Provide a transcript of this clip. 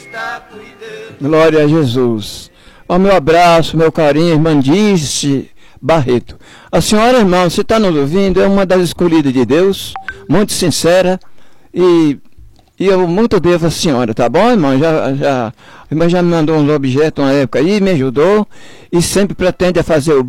Glória a Jesus. Ó, meu abraço, meu carinho, irmã Dirce Barreto. A senhora, irmão, você está nos ouvindo, é uma das escolhidas de Deus, muito sincera, e eu muito devo a senhora, tá bom, irmão? A irmã já me mandou uns objetos uma época aí, me ajudou, e sempre pretende fazer o